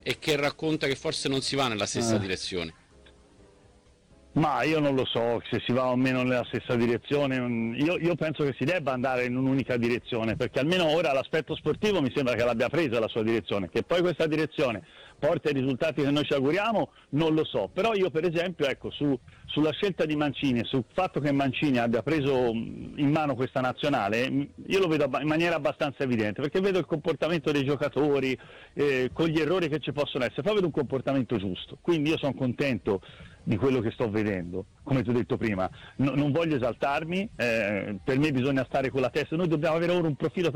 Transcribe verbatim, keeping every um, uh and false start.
e che racconta che forse non si va nella stessa Eh. direzione? Ma io non lo so se si va o meno nella stessa direzione, io, io penso che si debba andare in un'unica direzione, perché almeno ora l'aspetto sportivo mi sembra che l'abbia presa la sua direzione, che poi questa direzione porta ai risultati che noi ci auguriamo non lo so, però io per esempio ecco, su, sulla scelta di Mancini e sul fatto che Mancini abbia preso in mano questa nazionale, io lo vedo in maniera abbastanza evidente, perché vedo il comportamento dei giocatori eh, con gli errori che ci possono essere, poi vedo un comportamento giusto, quindi io sono contento di quello che sto vedendo, come ti ho detto prima. No, non voglio esaltarmi, eh, per me bisogna stare con la testa, noi dobbiamo avere ora un profilo